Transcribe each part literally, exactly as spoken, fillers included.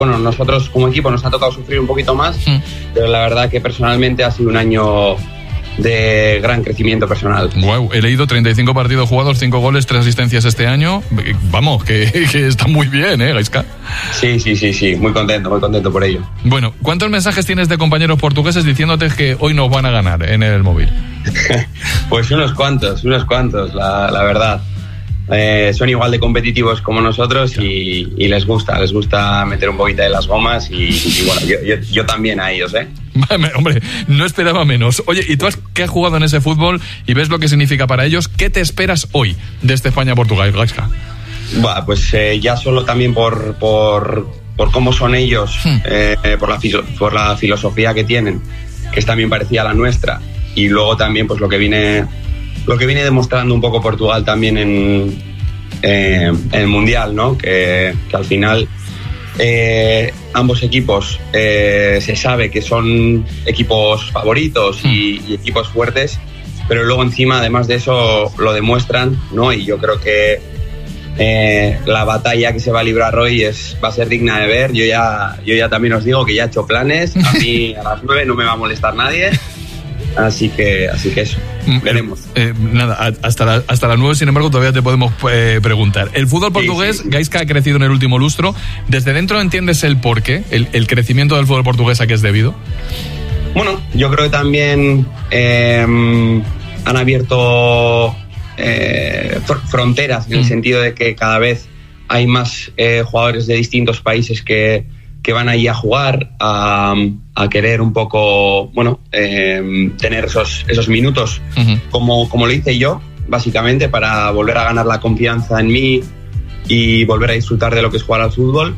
bueno, nosotros como equipo nos ha tocado sufrir un poquito más, mm. pero la verdad que personalmente ha sido un año de gran crecimiento personal. Wow, he leído treinta y cinco partidos jugados, cinco goles, tres asistencias este año. Vamos, que, que está muy bien, ¿eh, Gaizka? Sí, sí, sí, sí, muy contento, muy contento por ello. Bueno, ¿cuántos mensajes tienes de compañeros portugueses diciéndote que hoy nos van a ganar en el móvil? Pues unos cuantos, unos cuantos, la, la verdad. Eh, son igual de competitivos como nosotros y, y les gusta, les gusta meter un poquito de las gomas y, y bueno, yo, yo, yo también a ellos, ¿eh? Hombre, no esperaba menos. Oye, ¿y tú has, que has jugado en ese fútbol y ves lo que significa para ellos? ¿Qué te esperas hoy de este España-Portugal, Gaizka? Bueno, pues eh, ya solo también por, por, por cómo son ellos, hmm. eh, por, la, por la filosofía que tienen, que es también parecida a la nuestra, y luego también pues lo que viene... Lo que viene demostrando un poco Portugal también en, eh, en el Mundial, ¿no? Que, que al final eh, ambos equipos eh, se sabe que son equipos favoritos y, y equipos fuertes, pero luego encima, además de eso, lo demuestran, ¿no? Y yo creo que eh, la batalla que se va a librar hoy es, va a ser digna de ver. Yo ya, yo ya también os digo que ya he hecho planes. A mí a las nueve no me va a molestar nadie. Así que, así que eso, veremos. Eh, eh, nada, hasta, la, hasta las nueve, sin embargo, todavía te podemos eh, preguntar. El fútbol portugués, sí, sí, sí. Gaizka, ha crecido en el último lustro. ¿Desde dentro entiendes el porqué, el, el crecimiento del fútbol portugués a qué es debido? Bueno, yo creo que también eh, han abierto eh, fr- fronteras en mm. el sentido de que cada vez hay más eh, jugadores de distintos países que que van allí a jugar, a, a querer un poco, bueno, eh, tener esos, esos minutos, uh-huh. como, como lo hice yo, básicamente, para volver a ganar la confianza en mí y volver a disfrutar de lo que es jugar al fútbol.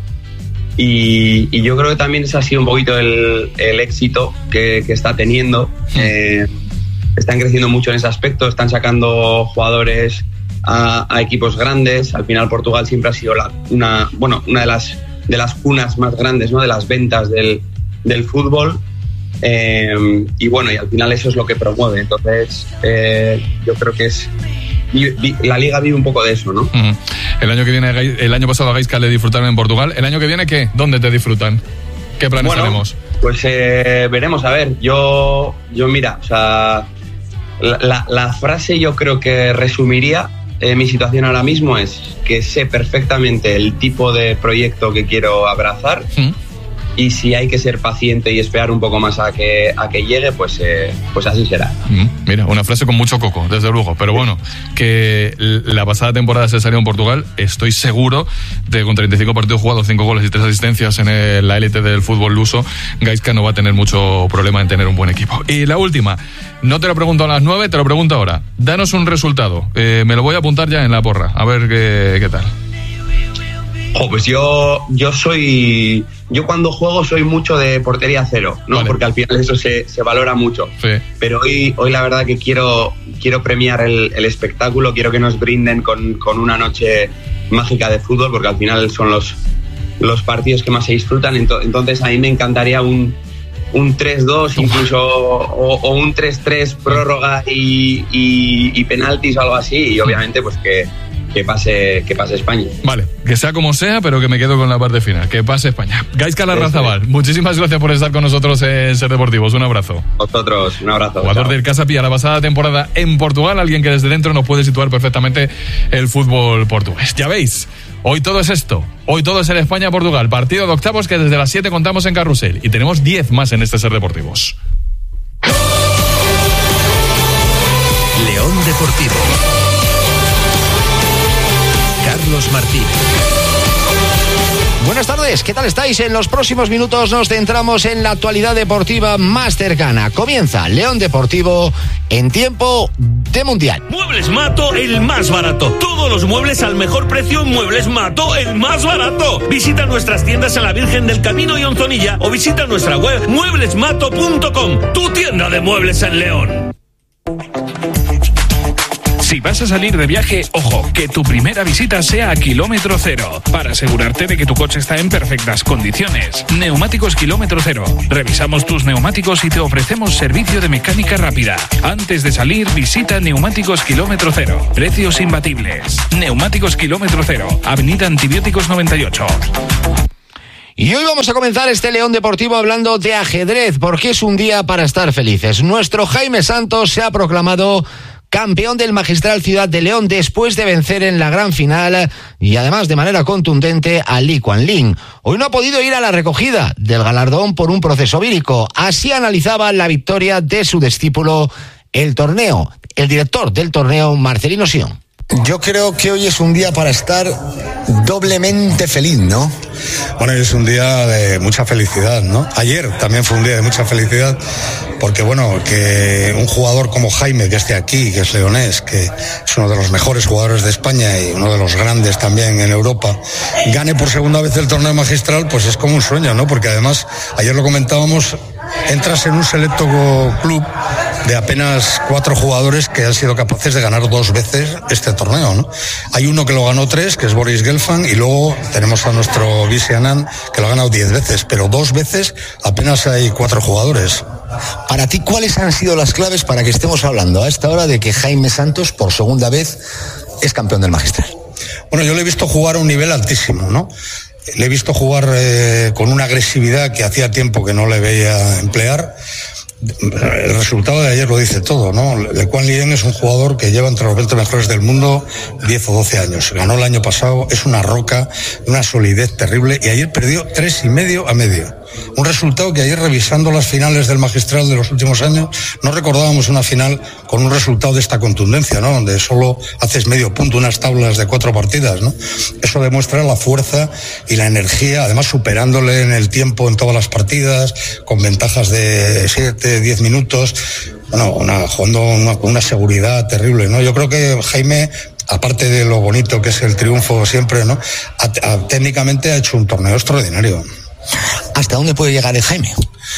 Y, y yo creo que también ese ha sido un poquito el, el éxito que, que está teniendo. Uh-huh. Eh, están creciendo mucho en ese aspecto, están sacando jugadores a, a equipos grandes. Al final Portugal siempre ha sido la, una, bueno, una de las de las cunas más grandes, ¿no? De las ventas del, del fútbol, eh, y bueno, y al final eso es lo que promueve. Entonces eh, yo creo que es la liga vive un poco de eso, ¿no? Uh-huh. El año que viene, el año pasado a Gaizka le disfrutaron en Portugal. ¿El año que viene qué? ¿Dónde te disfrutan? ¿Qué planes bueno, tenemos? Pues eh, veremos, a ver, yo, yo mira, o sea, la, la, la frase yo creo que resumiría Eh, mi situación ahora mismo es que sé perfectamente el tipo de proyecto que quiero abrazar, ¿Mm? y si hay que ser paciente y esperar un poco más a que, a que llegue, pues, eh, pues así será. Mm, mira, una frase con mucho coco, desde luego, pero bueno, que la pasada temporada se salió en Portugal, estoy seguro de que con treinta y cinco partidos jugados, cinco goles y tres asistencias en el, la élite del fútbol luso, Gaizka no va a tener mucho problema en tener un buen equipo. Y la última, no te lo pregunto a las nueve, te lo pregunto ahora. Danos un resultado. Eh, me lo voy a apuntar ya en la porra, a ver qué, qué tal. Oh, pues yo, yo soy... Yo cuando juego soy mucho de portería cero, ¿no? Vale. Porque al final eso se, se valora mucho. Sí. Pero hoy, hoy la verdad que quiero, quiero premiar el, el espectáculo, quiero que nos brinden con, con una noche mágica de fútbol, porque al final son los, los partidos que más se disfrutan. Entonces a mí me encantaría un... un tres dos incluso, o, o un tres tres prórroga y, y, y penaltis o algo así, y obviamente pues que, que pase que pase España. Vale, que sea como sea, pero que me quedo con la parte final, que pase España. Gaizka Larrazabal, muchísimas gracias por estar con nosotros en Ser Deportivos, un abrazo. Vosotros, un abrazo. Jugador del Casa Pia, la pasada temporada en Portugal, alguien que desde dentro nos puede situar perfectamente el fútbol portugués. Ya veis, hoy todo es esto, hoy todo es el España-Portugal, partido de octavos que desde las siete contamos en Carrusel, y tenemos diez más en este Ser Deportivos. León Deportivo. Carlos Martínez. Buenas tardes, ¿qué tal estáis? En los próximos minutos nos centramos en la actualidad deportiva más cercana. Comienza León Deportivo en tiempo de Mundial. Muebles Mato, el más barato. Todos los muebles al mejor precio. Muebles Mato, el más barato. Visita nuestras tiendas a la Virgen del Camino y Onzonilla o visita nuestra web muebles mato punto com. Tu tienda de muebles en León. Si vas a salir de viaje, ojo, que tu primera visita sea a kilómetro cero, para asegurarte de que tu coche está en perfectas condiciones. Neumáticos Kilómetro Cero. Revisamos tus neumáticos y te ofrecemos servicio de mecánica rápida. Antes de salir, visita Neumáticos Kilómetro Cero. Precios imbatibles. Neumáticos Kilómetro Cero. Avenida Antibióticos noventa y ocho. Y hoy vamos a comenzar este León Deportivo hablando de ajedrez, porque es un día para estar felices. Nuestro Jaime Santos se ha proclamado campeón del Magistral Ciudad de León después de vencer en la gran final y además de manera contundente a Li Kuan-Lin. Hoy no ha podido ir a la recogida del galardón por un proceso vírico. Así analizaba la victoria de su discípulo el torneo, el director del torneo, Marcelino Sion. Yo creo que hoy es un día para estar doblemente feliz, ¿no? Bueno, es un día de mucha felicidad, ¿no? Ayer también fue un día de mucha felicidad, porque bueno, que un jugador como Jaime, que esté aquí, que es leonés, que es uno de los mejores jugadores de España y uno de los grandes también en Europa, gane por segunda vez el torneo magistral, pues es como un sueño, ¿no? Porque además, ayer lo comentábamos, entras en un selecto club de apenas cuatro jugadores que han sido capaces de ganar dos veces este torneo, ¿no? Hay uno que lo ganó tres, que es Boris Gelfand, y luego tenemos a nuestro Vishy Anand, que lo ha ganado diez veces, pero dos veces apenas hay cuatro jugadores. Para ti, ¿cuáles han sido las claves para que estemos hablando a esta hora de que Jaime Santos, por segunda vez, es campeón del Magistral? Bueno, yo le he visto jugar a un nivel altísimo, ¿no? Le he visto jugar eh, con una agresividad que hacía tiempo que no le veía emplear. El resultado de ayer lo dice todo, ¿no? Li Kuan-Lin es un jugador que lleva entre los veinte mejores del mundo diez o doce años. Ganó el año pasado, es una roca, una solidez terrible, y ayer perdió tres y medio a medio. Un resultado que ayer, revisando las finales del Magistral de los últimos años, no recordábamos una final con un resultado de esta contundencia, ¿no? Donde solo haces medio punto, unas tablas de cuatro partidas, ¿no? Eso demuestra la fuerza y la energía, además superándole en el tiempo en todas las partidas, con ventajas de siete, diez minutos, bueno, una, jugando una, una seguridad terrible, ¿no? Yo creo que Jaime, aparte de lo bonito que es el triunfo siempre, ¿no? A, a, técnicamente ha hecho un torneo extraordinario. ¿Hasta dónde puede llegar el Jaime?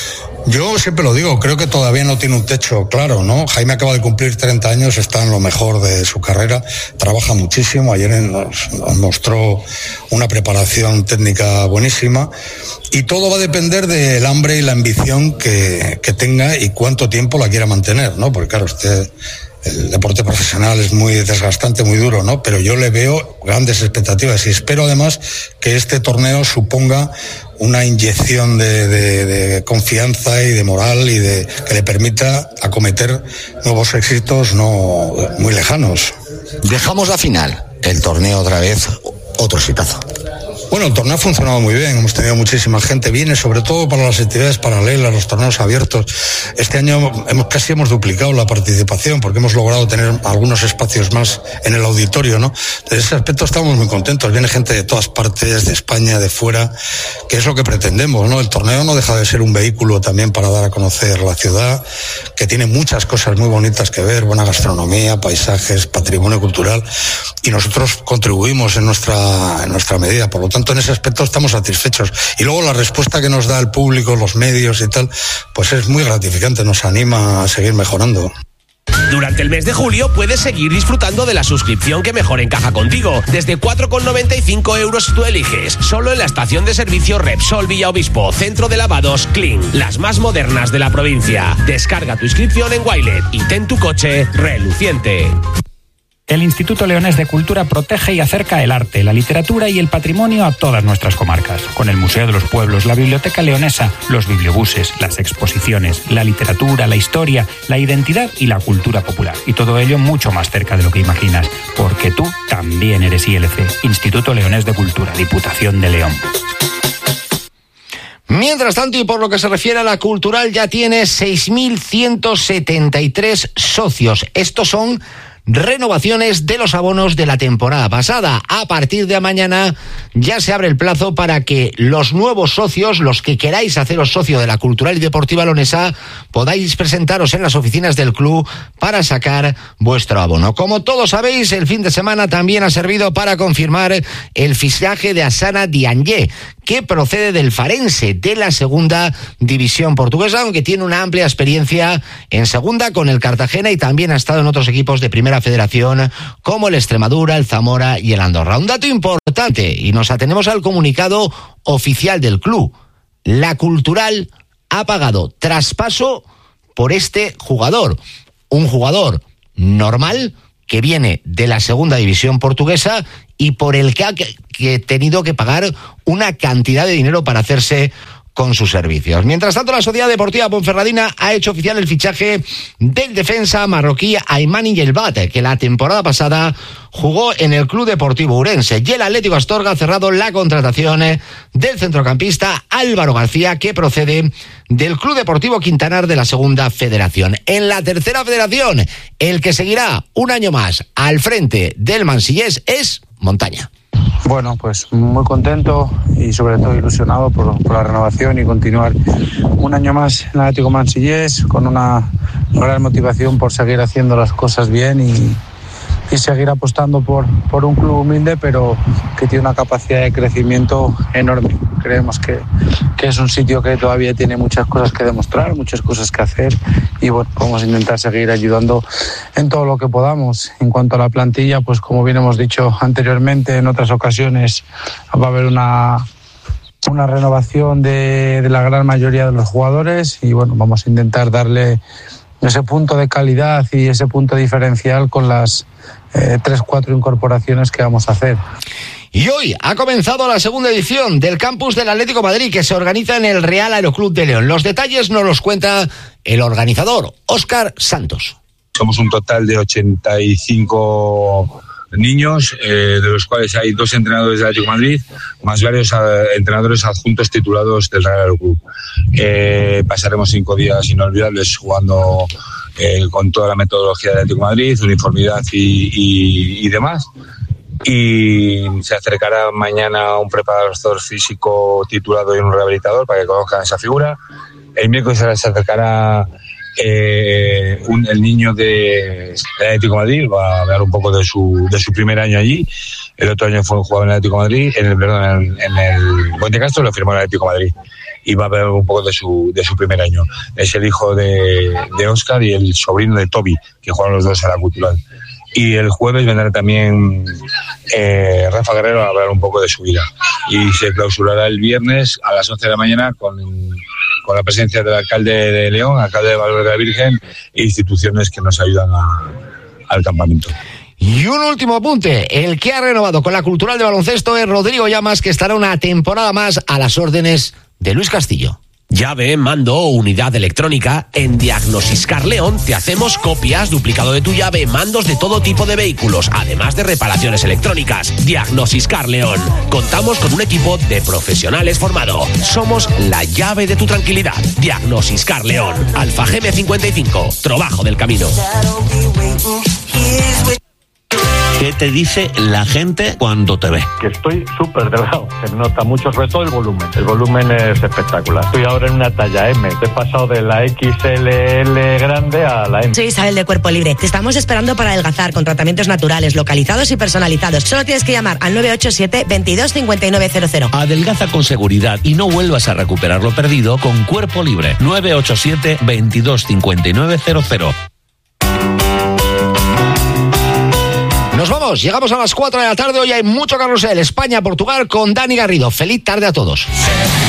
Yo siempre lo digo, creo que todavía no tiene un techo claro, ¿no? Jaime acaba de cumplir treinta años, está en lo mejor de su carrera, trabaja muchísimo, ayer nos, nos mostró una preparación técnica buenísima, y todo va a depender del hambre y la ambición que, que tenga y cuánto tiempo la quiera mantener, ¿no? Porque claro, usted... el deporte profesional es muy desgastante, muy duro, ¿no? Pero yo le veo grandes expectativas y espero además que este torneo suponga una inyección de, de, de confianza y de moral y de que le permita acometer nuevos éxitos no muy lejanos. Dejamos la final, el torneo otra vez, otro exitazo. Bueno, el torneo ha funcionado muy bien, hemos tenido muchísima gente, viene sobre todo para las actividades paralelas, los torneos abiertos. Este año hemos, casi hemos duplicado la participación porque hemos logrado tener algunos espacios más en el auditorio, ¿no? En ese aspecto estamos muy contentos, viene gente de todas partes, de España, de fuera, que es lo que pretendemos, ¿no? El torneo no deja de ser un vehículo también para dar a conocer la ciudad, que tiene muchas cosas muy bonitas que ver, buena gastronomía, paisajes, patrimonio cultural, y nosotros contribuimos en nuestra, en nuestra medida, por lo tanto en ese aspecto estamos satisfechos. Y luego la respuesta que nos da el público, los medios y tal, pues es muy gratificante, nos anima a seguir mejorando. Durante el mes de julio puedes seguir disfrutando de la suscripción que mejor encaja contigo. Desde cuatro con noventa y cinco euros tú eliges. Solo en la estación de servicio Repsol Villaobispo, centro de lavados Clean, las más modernas de la provincia. Descarga tu inscripción en Wilet y ten tu coche reluciente. El Instituto Leonés de Cultura protege y acerca el arte, la literatura y el patrimonio a todas nuestras comarcas. Con el Museo de los Pueblos, la Biblioteca Leonesa, los bibliobuses, las exposiciones, la literatura, la historia, la identidad y la cultura popular. Y todo ello mucho más cerca de lo que imaginas, porque tú también eres I L C, Instituto Leonés de Cultura, Diputación de León. Mientras tanto, y por lo que se refiere a la cultural, ya tiene seis mil ciento setenta y tres socios. Estos son renovaciones de los abonos de la temporada pasada. A partir de mañana ya se abre el plazo para que los nuevos socios, los que queráis haceros socio de la Cultural y Deportiva Leonesa, podáis presentaros en las oficinas del club para sacar vuestro abono. Como todos sabéis, el fin de semana también ha servido para confirmar el fichaje de Asana Dianjé, que procede del Farense, de la segunda división portuguesa, aunque tiene una amplia experiencia en segunda con el Cartagena y también ha estado en otros equipos de primera federación como el Extremadura, el Zamora y el Andorra. Un dato importante, y nos atenemos al comunicado oficial del club: la Cultural ha pagado traspaso por este jugador, un jugador normal que viene de la segunda división portuguesa y por el que ha que tenido que pagar una cantidad de dinero para hacerse con sus servicios. Mientras tanto, la Sociedad Deportiva Ponferradina ha hecho oficial el fichaje del defensa marroquí Aymani Yelbat, que la temporada pasada jugó en el Club Deportivo Ourense, y el Atlético Astorga ha cerrado la contratación del centrocampista Álvaro García, que procede del Club Deportivo Quintanar de la Segunda Federación. En la Tercera Federación, el que seguirá un año más al frente del Mansillés es Montaña. Bueno, pues muy contento y sobre todo ilusionado por, por la renovación y continuar un año más en el Atlético Mansillés, con una gran motivación por seguir haciendo las cosas bien y, y seguir apostando por, por un club humilde, pero que tiene una capacidad de crecimiento enorme. Creemos que, que es un sitio que todavía tiene muchas cosas que demostrar, muchas cosas que hacer, y bueno, vamos a intentar seguir ayudando en todo lo que podamos. En cuanto a la plantilla, pues como bien hemos dicho anteriormente, en otras ocasiones va a haber una, una renovación de, de la gran mayoría de los jugadores, y bueno, vamos a intentar darle ese punto de calidad y ese punto diferencial con las eh, tres, cuatro incorporaciones que vamos a hacer. Y hoy ha comenzado la segunda edición del Campus del Atlético de Madrid, que se organiza en el Real Aeroclub de León. Los detalles nos los cuenta el organizador, Óscar Santos. Somos un total de ochenta y cinco niños, eh, de los cuales hay dos entrenadores del Atlético de Madrid, más varios eh, entrenadores adjuntos titulados del Real Aeroclub. Eh, pasaremos cinco días inolvidables jugando eh, con toda la metodología del Atlético de Madrid, uniformidad y, y, y demás. Y se acercará mañana un preparador físico titulado y un rehabilitador para que conozcan esa figura. El miércoles se acercará eh, un, el niño de, de Atlético de Madrid, va a hablar un poco de su, de su primer año allí. El otro año fue un jugador en el Atlético de Madrid, en el, perdón, en el, en el Puente Castro lo firmó en el Atlético de Madrid. Y va a hablar un poco de su, de su primer año. Es el hijo de, de Óscar y el sobrino de Toby, que jugaron los dos a la cultural. Y el jueves vendrá también eh, Rafa Guerrero a hablar un poco de su vida. Y se clausurará el viernes a las once de la mañana con, con la presencia del alcalde de León, alcalde de Valverde de la Virgen e instituciones que nos ayudan a, al campamento. Y un último apunte, el que ha renovado con la Cultural de Baloncesto es Rodrigo Llamas, que estará una temporada más a las órdenes de Luis Castillo. Llave, mando o unidad electrónica. En Diagnosiscar León te hacemos copias, duplicado de tu llave, mandos de todo tipo de vehículos, además de reparaciones electrónicas. Diagnosiscar León. Contamos con un equipo de profesionales formado. Somos la llave de tu tranquilidad. Diagnosiscar León. Alfa G M cincuenta y cinco. Trabajo del camino. ¿Qué te dice la gente cuando te ve? Que estoy súper delgado, se nota mucho, sobre todo el volumen. El volumen es espectacular. Estoy ahora en una talla M. He pasado de la equis ele ele grande a la M. Soy Isabel de Cuerpo Libre. Te estamos esperando para adelgazar con tratamientos naturales, localizados y personalizados. Solo tienes que llamar al nueve ocho siete, veintidós, cincuenta y nueve cero cero. Adelgaza con seguridad y no vuelvas a recuperar lo perdido con Cuerpo Libre. nueve ocho siete, veintidós, cincuenta y nueve cero cero. Nos vamos, llegamos a las cuatro de la tarde, hoy hay mucho carrusel, España-Portugal con Dani Garrido. Feliz tarde a todos.